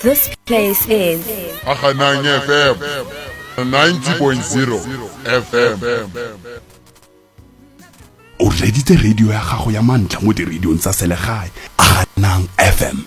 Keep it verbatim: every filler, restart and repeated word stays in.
This place is Ahanang F M, ninety point zero F M. O reditse radio ya gago ya mantla mo di radio tsa selegae Ahanang F M.